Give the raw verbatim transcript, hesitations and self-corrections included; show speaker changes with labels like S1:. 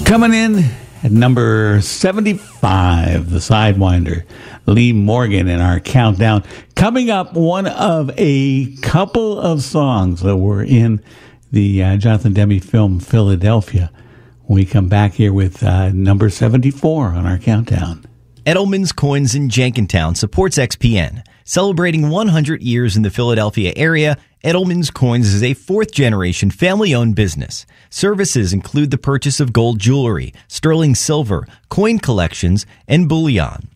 S1: Coming in at number seventy-five, the Sidewinder, Lee Morgan in our countdown. Coming up, one of a couple of songs that were in the uh, Jonathan Demme film Philadelphia. We come back here with uh, number seventy-four on our countdown.
S2: Edelman's Coins in Jenkintown supports X P N. Celebrating one hundred years in the Philadelphia area, Edelman's Coins is a fourth-generation family-owned business. Services include the purchase of gold jewelry, sterling silver, coin collections, and bullion.